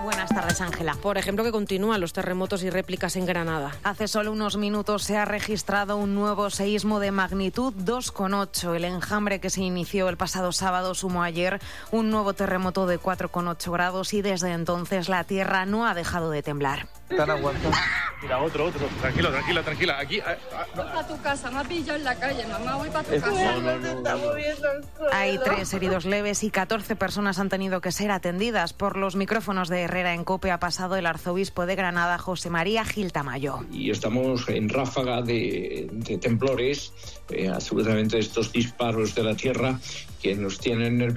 Buenas tardes, Ángela. Por ejemplo, que continúan los terremotos y réplicas en Granada. Hace solo unos minutos se ha registrado un nuevo seísmo de magnitud 2,8. El enjambre que se inició el pasado sábado sumó ayer un nuevo terremoto de 4,8 grados y desde entonces la tierra no ha dejado de temblar. Están aguantando. Mira, otro. Tranquila. Aquí. Voy para tu casa, me ha pillado en la calle, mamá, voy para tu casa. Hay 3 heridos leves y 14 personas han tenido que ser atendidas. Por los micrófonos de Herrera en COPE ha pasado el arzobispo de Granada, José María Gil Tamayo. Y estamos en ráfaga de temblores, absolutamente estos disparos de la tierra que nos tienen nerviosos.